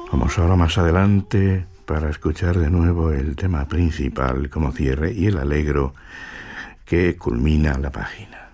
Vamos ahora más adelante para escuchar de nuevo el tema principal como cierre y el allegro que culmina la página.